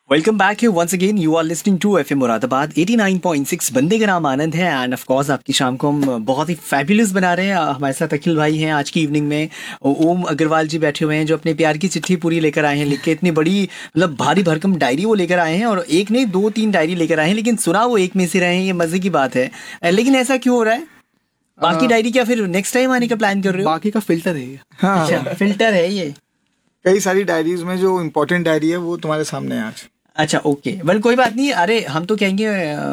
Welcome back है once again. You are listening to FM Moradabad 89.6। बंदे का नाम आनंद है एंड ऑफ कोर्स आपकी शाम को हम बहुत ही फैबुलस बना रहे हैं। हमारे साथ अखिल भाई हैं आज की इवनिंग में। ओम अग्रवाल जी बैठे हुए हैं जो अपने प्यार की चिट्ठी पूरी लेकर आए हैं, लिख के इतनी बड़ी मतलब भारी भरकम डायरी वो लेकर आए हैं, और एक नहीं 2-3 डायरी लेकर आए हैं, लेकिन सुना वो एक में से रहे हैं। ये मजे की बात है। लेकिन ऐसा क्यों हो रहा है? बाकी डायरी क्या फिर नेक्स्ट टाइम आने का प्लान कर रहे हो? बाकी का फिल्टर है ये। हाँ, अच्छा, फिल्टर है ये। कई सारी डायरीज में जो इम्पोर्टेंट डायरी है वो तुम्हारे सामने है आज। अच्छा ओके, वेल कोई बात नहीं। अरे हम तो कहेंगे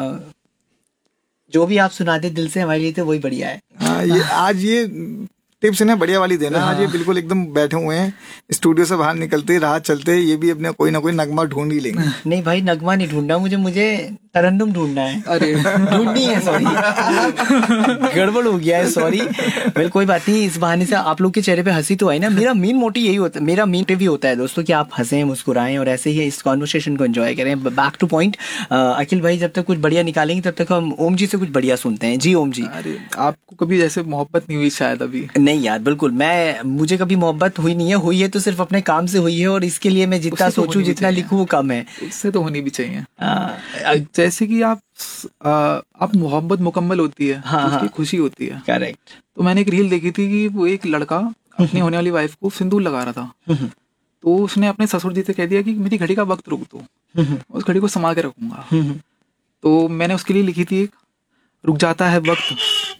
जो भी आप सुनाते दिल से हमारे लिए तो वही बढ़िया है। हाँ, ये आज ये टिप्स है ना बढ़िया वाली देना। आज ये बिल्कुल एकदम बैठे हुए हैं, स्टूडियो से बाहर निकलते राह चलते ये भी अपने कोई ना कोई नगमा ढूंढ ही लेंगे। नहीं भाई, नगमा नहीं ढूंढना मुझे तरन्नुम ढूंढना है। अरे ढूंढनी है, सॉरी गड़बड़ हो गया है, सॉरी। वेल कोई बात नहीं, इस बहाने से आप लोग के चेहरे पे हंसी तो आई ना। मेरा मेन मोटिव यही होता है, मेरा मेन मोटिव ही होता है दोस्तों कि आप हंसें, मुस्कुराएं और ऐसे ही इस कॉन्वर्सेशन को एंजॉय करें। Back two point. अखिल भाई जब तक कुछ बढ़िया निकालेंगे तब तक हम ओम जी से कुछ बढ़िया सुनते हैं। जी ओम जी। अरे आपको कभी जैसे मोहब्बत नहीं हुई शायद अभी? नहीं यार, बिल्कुल मुझे कभी मोहब्बत हुई है तो सिर्फ अपने काम से हुई है, और इसके लिए मैं जितना सोचूं जितना लिखूं वो कम है। उससे तो होनी भी चाहिए। जैसे कि आप मोहब्बत मुकम्मल होती है, हाँ, उसकी हाँ, खुशी होती है। करेक्ट। तो मैंने एक रील देखी थी कि वो एक लड़का अपनी होने वाली वाइफ को सिंदूर लगा रहा था। तो उसने अपने ससुर जी से कह दिया कि मेरी घड़ी का वक्त रुक दो, उस घड़ी को संभाल के रखूंगा। तो मैंने उसके लिए लिखी थी एक, रुक जाता है वक्त,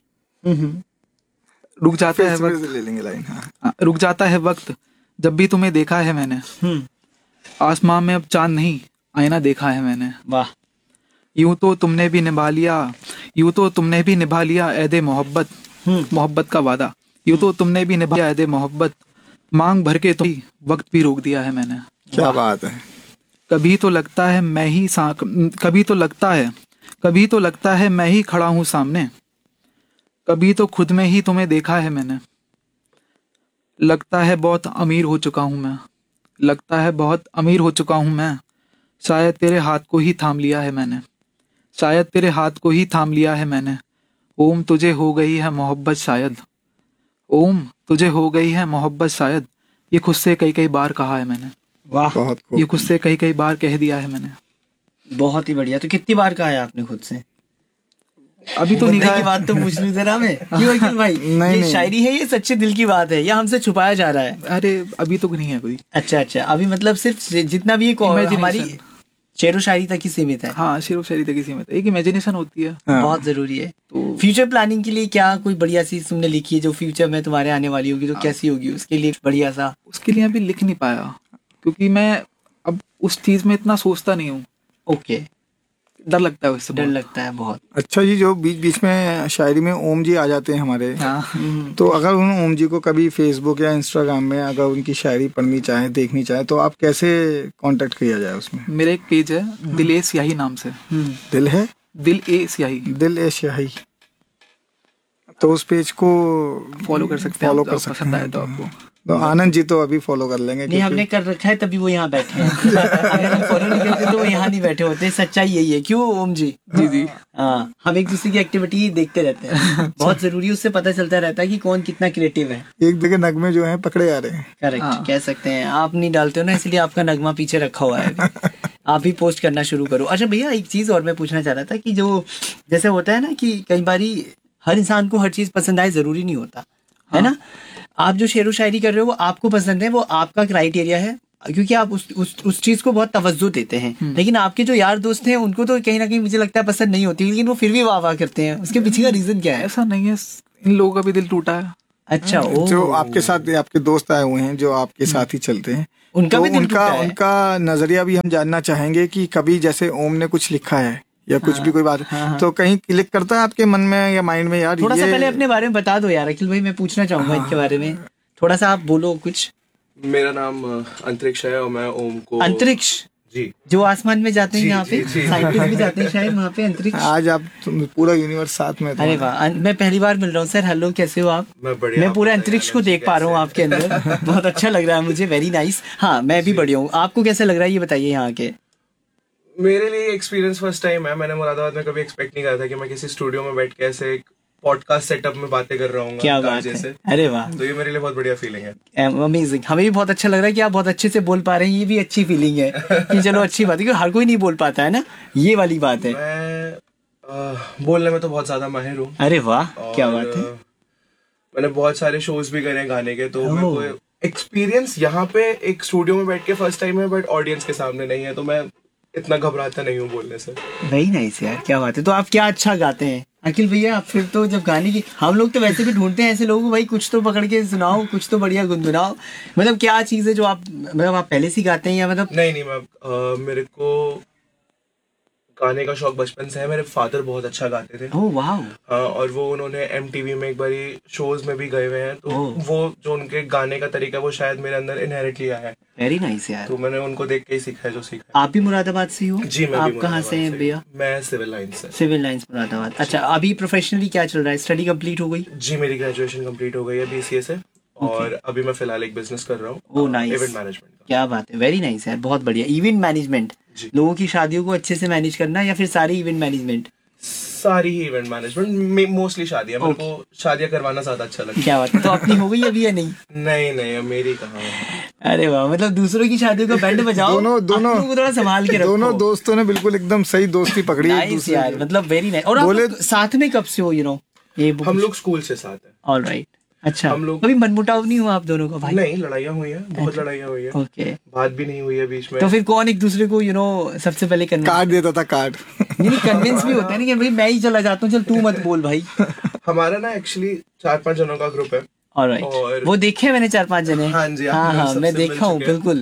रुक जाता है वक्त, ले लेंगे लाइन। रुक जाता है वक्त, जब भी तुम्हें देखा है मैंने, आसमां में अब चांद नहीं आईना देखा है मैंने। वाह। यूं तो तुमने भी निभा लिया, यूं तो तुमने भी निभा लिया ऐदे मोहब्बत, मोहब्बत का वादा। यूं तो तुमने भी निभा लिया ऐदे मोहब्बत, मांग भर के तुम वक्त भी रोक दिया है मैंने। क्या बात है। कभी तो लगता है मैं ही कभी तो लगता है मैं ही खड़ा हूं सामने, कभी तो खुद में ही तुम्हें देखा है मैंने। लगता है बहुत अमीर हो चुका हूं मैं, लगता है बहुत अमीर हो चुका हूं मैं, शायद तेरे हाथ को ही थाम लिया है मैंने, शायद तेरे हाथ को ही थाम लिया है मैंने। ओम तुझे हो गई है मोहब्बत शायद, ओम तुझे हो गई है मोहब्बत शायद, ये खुद से कई कई बार कहा है मैंने। वाह, बहुत खूब। ये खुद से कई कई बार कह दिया है मैंने। बहुत ही बढ़िया। तो कितनी बार कहा है आपने खुद से? अभी तो बंदे नहीं की बात तो पूछ लूं जरा मैं। क्यों अखिल भाई? ये शायरी है, ये सच्चे दिल की बात है, या हमसे छुपाया जा रहा है? अरे अभी तो नहीं है कोई। अच्छा, अभी मतलब सिर्फ जितना भी हमारी शेरो शायरी तक ही सीमित है। हाँ, शेरो शायरी तक ही सीमित है। एक इमेजिनेशन होती है, बहुत जरूरी है। तो फ्यूचर प्लानिंग के लिए क्या कोई बढ़िया सी तुमने लिखी है जो फ्यूचर में तुम्हारे आने वाली होगी, तो कैसी होगी उसके लिए बढ़िया सा? उसके लिए अभी लिख नहीं पाया क्योंकि मैं अब उस चीज में इतना सोचता नहीं हूँ। ओके। डर लगता है उससे, डर लगता है बहुत। अच्छा जी, जो बीच बीच में शायरी में ओम जी आ जाते हैं हमारे, हाँ। तो अगर उन ओम जी को कभी फेसबुक या इंस्टाग्राम में अगर उनकी शायरी पढ़नी चाहे, देखनी चाहे, तो आप कैसे कांटेक्ट किया जाए उसमें? मेरा एक पेज है दिल ए स्याही नाम से। दिल है, दिल ए स्याही, दिल ए स्याही। तो उस पेज को फॉलो कर सकते हैं, फॉलो आप, कर सकते पसंद आए हैं। तो आपको। तो आनंद जी तो अभी फॉलो कर लेंगे। नहीं, हमने कर रखा है तभी वो यहाँ बैठे हैं। अगर हम फॉलो नहीं करते तो वो यहाँ नहीं बैठे होते। सच्चाई यही है। क्यों ओम जी? जी। हाँ, हम एक दूसरे की एक्टिविटी देखते रहते हैं। बहुत जरूरी है, उससे पता चलता रहता है कि कौन कितना क्रिएटिव है। एक जगह नगमे जो हैं पकड़े आ रहे हैं। करेक्ट, कह सकते हैं। आप नहीं डालते हो ना, इसलिए आपका नगमा पीछे रखा हुआ है। आप भी पोस्ट करना शुरू करो। अच्छा भैया, एक चीज और मैं पूछना चाह रहा था कि जो जैसे होता है ना कि कई बारी हर इंसान को हर चीज पसंद आए, जरूरी नहीं होता है ना। आप जो शेरो शायरी कर रहे हो वो आपको पसंद है, वो आपका क्राइटेरिया है, क्योंकि आप उस चीज को बहुत तवज्जो देते हैं। लेकिन आपके जो यार दोस्त हैं उनको तो कहीं ना कहीं मुझे लगता है पसंद नहीं होती, लेकिन वो फिर भी वाह वाह करते हैं। उसके पीछे का रीजन क्या है? ऐसा नहीं है, इन लोगों का भी दिल टूटा है। अच्छा, जो आपके साथ आपके दोस्त आए हुए हैं जो आपके साथ ही चलते हैं, उनका तो भी दिल टूटा है। उनका नजरिया भी हम जानना चाहेंगे कि कभी जैसे ओम ने कुछ लिखा है या कुछ भी कोई बात, तो कहीं क्लिक करता है आपके मन में या माइंड में, यार थोड़ा सा पहले अपने बारे में बता दो यार अखिल भाई, मैं पूछना चाहूंगा इनके बारे में। थोड़ा सा आप बोलो कुछ। मेरा नाम अंतरिक्ष है और मैं ओम को। अंतरिक्ष जी, जो आसमान में जाते हैं, यहाँ पे साइंटिस्ट भी जाते हैं शायद वहाँ पे। अंतरिक्ष, आज आप पूरा यूनिवर्स साथ में। अरे वाह, मैं पहली बार मिल रहा हूँ सर। हेलो, कैसे हो आप? मैं बढ़िया। मैं पूरा अंतरिक्ष को देख पा रहा हूँ आपके अंदर। बहुत अच्छा लग रहा है मुझे, वेरी नाइस। हाँ, मैं भी बढ़िया हूँ। आपको कैसा लग रहा है ये बताइए यहाँ के? मेरे लिए एक्सपीरियंस फर्स्ट टाइम है। मैंने मुरादाबाद में कभी एक्सपेक्ट नहीं करा था कि मैं किसी स्टूडियो में बैठ के ऐसे एक पॉडकास्ट सेटअप में बातें कर रहा हूँ क्या बात है, अरे वाह, तो ये मेरे लिए बहुत बढ़िया फीलिंग है। अमेजिंग। हमें भी बहुत अच्छा लग रहा है कि आप बहुत अच्छे से बोल पा रहे हैं, ये भी अच्छी फीलिंग है कि चलो अच्छी बात है, क्योंकि हर कोई नहीं बोल पाता है ना, ये वाली बात है। मैं बोलने में तो बहुत ज्यादा माहिर हूँ। अरे वाह, क्या बात है। मैंने बहुत सारे शोज भी करे हैं गाने के, तो मेरे को एक्सपीरियंस यहाँ पे एक स्टूडियो में बैठ के फर्स्ट टाइम है, बट ऑडियंस के सामने नहीं है, तो मैं इतना घबराता नहीं हूँ बोलने से। नहीं नहीं यार, क्या बात है। तो आप क्या अच्छा गाते हैं अखिल भैया? आप फिर तो जब गाने की, हम लोग तो वैसे भी ढूंढते हैं ऐसे लोगों को, भाई कुछ तो पकड़ के सुनाओ, कुछ तो बढ़िया गुनगुनाओ। मतलब क्या चीज है जो आप, मतलब आप पहले से गाते हैं या मतलब? नहीं मैं मेरे को गाने का शौक बचपन से है। मेरे फादर बहुत अच्छा गाते थे। ओह वाह। और वो उन्होंने MTV में एक बारी शोज में भी गए हुए हैं, तो वो जो उनके गाने का तरीका वो शायद मेरे अंदर इनहेरिटली आया है। वेरी नाइस यार। तो मैंने उनको देख के ही सीखा है जो सीखा है। आप भी मुरादाबाद से हो? जी, मैं आप कहाँ से हैं भैया? मैं सिविल लाइंस से। Civil lines Moradabad. अच्छा, अभी प्रोफेशनली क्या चल रहा है? स्टडी कंप्लीट हो गई? जी, मेरी ग्रेजुएशन कंप्लीट हो गई है BCA से, और अभी मैं फिलहाल एक बिजनेस कर रहा हूँ, ओह नाइस, इवेंट मैनेजमेंट का। क्या बात है, वेरी नाइस यार, बहुत बढ़िया। इवेंट मैनेजमेंट, लोगों की शादियों को अच्छे से मैनेज करना, या फिर सारी इवेंट मैनेजमेंट? सारी ही इवेंट मैनेजमेंट, मोस्टली शादियां। मेरे को शादियां करवाना ज्यादा अच्छा लगता है। क्या बात है। तो अपनी हो गई अभी या नहीं? नहीं, अब मेरी कहाँ है। अरे वाह, मतलब दूसरों की शादियों को बैंड बजाओ, दोनों को थोड़ा संभाल के रखो। दोनों दोस्तों ने बिल्कुल एकदम सही दोस्ती पकड़ी है एक दूसरे यार, की। मतलब वेरी नाइस। और आप साथ में कब से हो? ये हम लोग स्कूल से साथ हैं। ऑलराइट। अच्छा, हम लोग कभी मनमुटाव नहीं हुआ आप दोनों का भाई? नहीं, लड़ाइयाँ हुई है, बहुत लड़ाइयाँ हुई है। ओके, बात भी नहीं हुई है बीच में। तो फिर कौन एक दूसरे को सबसे पहले कार्ड देता था? कार्ड नहीं, कन्विंस भी होता है ना कि भाई मैं ही चला जाता हूँ, चल तू मत बोल भाई। हमारा ना एक्चुअली 4-5 जनों का ग्रुप है। ऑलराइट, वो देखे मैंने 4-5 जने। हाँ जी, हाँ, मैं देखा हूँ बिल्कुल।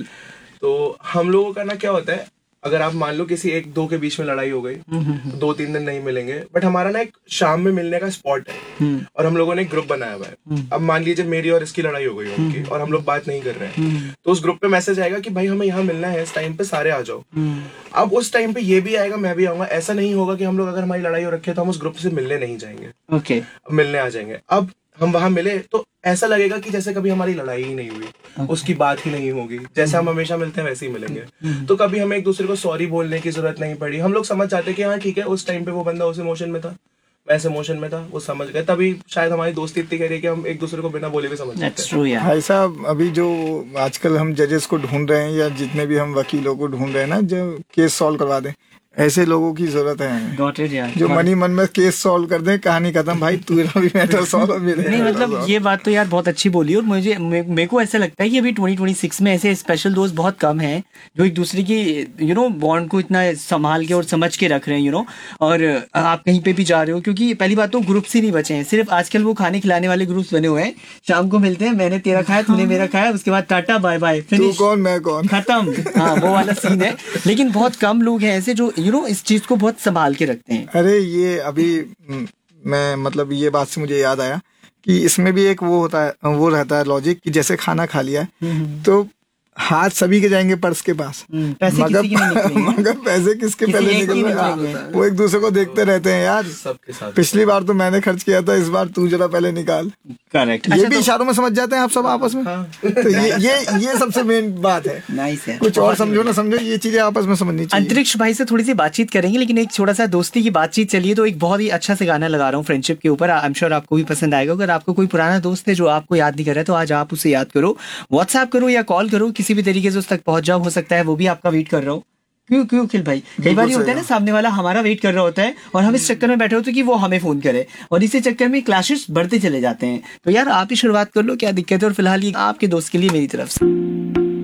तो हम लोगों का ना क्या होता है, अगर आप मान लो किसी 1-2 के बीच में लड़ाई हो गई, तो 2-3 दिन नहीं मिलेंगे, बट हमारा ना एक शाम में मिलने का स्पॉट है, और हम लोगों ने एक ग्रुप बनाया हुआ है। अब मान लीजिए मेरी और इसकी लड़ाई हो गई उनकी, और हम लोग बात नहीं कर रहे हैं, तो उस ग्रुप पे मैसेज आएगा कि भाई हमें यहाँ मिलना है, इस टाइम पे सारे आ जाओ। अब उस टाइम पे ये भी आएगा, मैं भी आऊंगा। ऐसा नहीं होगा कि हम लोग अगर हमारी लड़ाई हो रखी है तो हम उस ग्रुप से मिलने नहीं जाएंगे। ओके, मिलने आ जाएंगे। अब हम वहां मिले तो ऐसा लगेगा कि जैसे कभी हमारी लड़ाई ही नहीं हुई, उसकी बात ही नहीं होगी, जैसे हम हमेशा मिलते हैं वैसे ही मिलेंगे। तो कभी हमें एक दूसरे को सॉरी बोलने की जरूरत नहीं पड़ी। हम लोग समझ जाते कि हाँ ठीक है, उस टाइम पे वो बंदा उस इमोशन में था, मैं इस इमोशन में था, वो समझ गए। तभी शायद हमारी दोस्ती इतनी गहरी है कि हम एक दूसरे को बिना बोले भी समझ सकते हैं। भाई साहब, अभी जो आजकल हम जजेस को ढूंढ रहे हैं, या जितने भी हम वकीलों को ढूंढ रहे हैं ना, जो केस सॉल्व करवा दें, ऐसे लोगों की जरूरत है जो मनी मन में केस सॉल्व कर दें, कहानी खत्म भाई, तेरा भी मैटर सॉल्व। नहीं मतलब ये बात तो यार बहुत अच्छी बोली, और मेरे को ऐसा लगता है कि अभी 2026 में ऐसे स्पेशल दोस्त बहुत कम हैं जो एक दूसरे की बॉन्ड को इतना संभाल के और समझ के रख रहे हैं। और आप कहीं पे भी जा रहे हो, क्योंकि पहली बात तो ग्रुप्स ही नहीं बचे हैं, सिर्फ आजकल वो खाने खिलाने वाले ग्रुप्स बने हुए हैं। शाम को मिलते हैं, मैंने तेरा खाया, तूने मेरा खाया, उसके बाद टाटा बाय बाय, तू कौन मैं कौन, खत्म। हाँ, वो वाला सीन है। लेकिन बहुत कम लोग हैं ऐसे जो इस चीज को बहुत संभाल के रखते हैं। अरे ये अभी मैं मतलब ये बात से मुझे याद आया कि इसमें भी एक वो होता है, वो रहता है लॉजिक कि जैसे खाना खा लिया है तो हाथ सभी के जाएंगे पर्स के पास, पैसे किसी के नहीं निकलेंगे। मगर पैसे किसके पहले निकल रहे हैं, वो एक दूसरे को देखते रहते हैं यार, सबके साथ। पिछली बार तो मैंने खर्च किया था, इस बार तू जरा पहले निकाल। करेक्ट। ये भी इशारों में समझ जाते हैं आप सब आपस में। तो ये सबसे मेन बात है। नाइस है। कुछ और समझो ना समझो, ये चीजें आपस में समझनी चाहिए। अंतरिक्ष भाई से थोड़ी सी बातचीत करेंगे, लेकिन एक छोटा सा दोस्ती की बातचीत चलिए। तो एक बहुत ही अच्छा से गाना लगा रहा हूँ फ्रेंडशिप के ऊपर, आई एम श्योर आपको भी पसंद आएगा। अगर आपको कोई पुराना दोस्त है जो आपको याद नहीं कर रहा है, तो आज आप उसे याद करो, व्हाट्सएप करो या कॉल करो, किसी भी तरीके से उस तक पहुंच जाओ। हो सकता है वो भी आपका वेट कर रहा हो। क्यों खिल भाई, कई बार होता है ना, सामने वाला हमारा वेट कर रहा होता है और हम इस चक्कर में बैठे होते हैं कि वो हमें फोन करे, और इसी चक्कर में क्लैशेस बढ़ते चले जाते हैं। तो यार आप ही शुरुआत कर लो, क्या दिक्कत है। और फिलहाल ये आपके दोस्त के लिए मेरी तरफ से